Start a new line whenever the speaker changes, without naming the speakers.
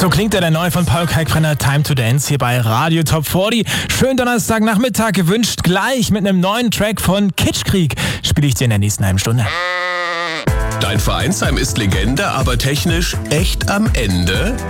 So klingt der neue von Paul Kalkbrenner, Time to Dance, hier bei Radio Top 40. Schönen Donnerstagnachmittag gewünscht, gleich mit einem neuen Track von Kitschkrieg spiele ich dir in der nächsten halben Stunde.
Dein Vereinsheim ist Legende, aber technisch echt am Ende?